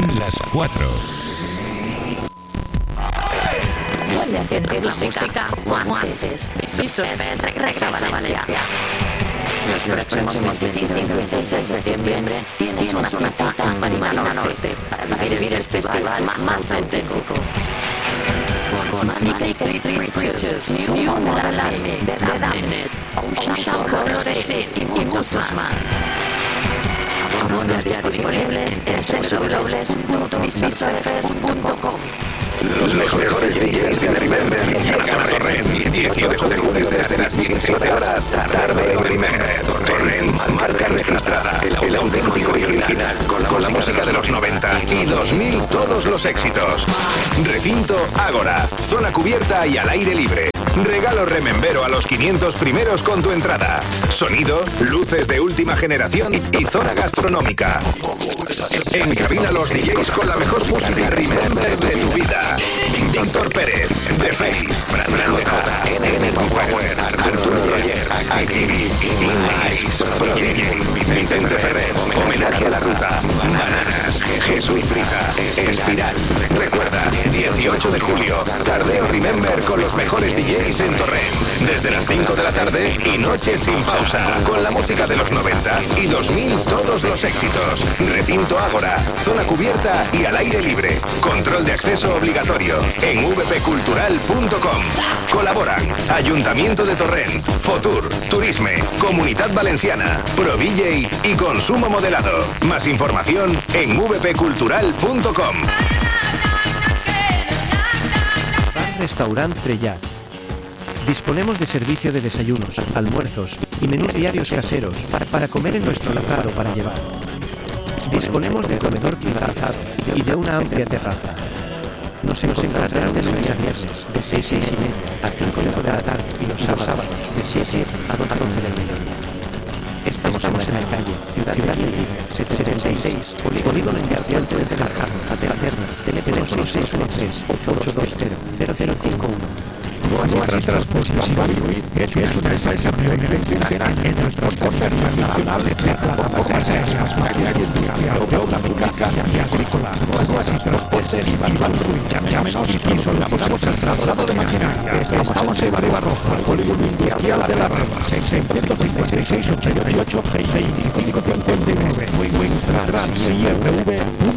las 4. Vuelve a sentir la música como antes. Visualfest regresa a Valencia. Los próximos 25 y 26 de septiembre tienes una cita en Marina Norte para vivir el festival más auténtico. Con Manic Street Preachers, New Model Live, The Damned, Ocean Colors y muchos más. Abonos ya disponibles en www.visualfest.com. Los mejores DJs de Remember llegan a Torrent. 18 de julio desde las 17 horas. Tarde o Remember. Torrent, marca registrada. El auténtico y original. Con la música de los 90 y 2000, todos los éxitos. Recinto Ágora. Zona cubierta y al aire libre. Regalo remembero a los 500 primeros con tu entrada. Sonido, luces de última generación y zona gastronómica. Encabina los DJs con la mejor música Remember de tu vida. Víctor Pérez, The Face, Fran DJ, NN Power, Arturo Roger, Activi, Ice, Prodigy, Vicente Ferrer, Homenaje a la Ruta, Bananas, Jesús Prisa, Espiral. Recuerda, 18 de julio, Tardeo Remember con los mejores DJs en Torrent. Desde las 5 de la tarde y noches sin pausa. Con la música de los 90 y 2000, todos los éxitos. Recinto Ágora, zona cubierta y al aire libre. Control de acceso obligatorio en vpcultural.com. Colaboran Ayuntamiento de Torrent, Fotur, Turisme, Comunidad Valenciana, ProVJ y Consumo Moderado. Más información en vpcultural.com. Restaurant Trellat. Disponemos de servicio de desayunos, almuerzos y menús diarios caseros para comer en nuestro local o para llevar. Disponemos de comedor climatizado y de una amplia terraza. Nos encontrarán de lunes a viernes de 6 y media a 5 de la tarde y los sábados de 7 a 12 del mediodía. Estamos en la calle Ciudad Libre 76, Polígono Industrial de la Paterna, teléfono 613-820-0051. Nuestra transposición es una empresa preeminente en el transporte nacional de plataformas maquinaria industrial, geográfica y agrícola. Nuestras transportes Iván Ruiz. Llámenos y solicitamos el traslado de maquinaria. Estamos en Barroja, Polígono Industrial de la Rama, 656-888-2559. Muy buen Transirv.com.